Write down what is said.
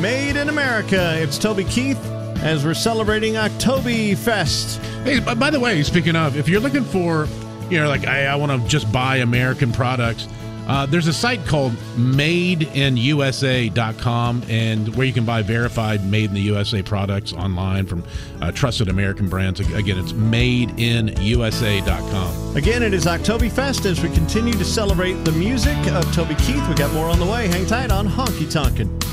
Made in America. It's Toby Keith as we're celebrating Oktoberfest. Hey, by the way, speaking of, if you're looking for, like I want to just buy American products, there's a site called madeinusa.com, and where you can buy verified Made in the USA products online from trusted American brands. Again, it's madeinusa.com. Again, it is Oktoberfest as we continue to celebrate the music of Toby Keith. We got more on the way. Hang tight on Honky Tonkin'.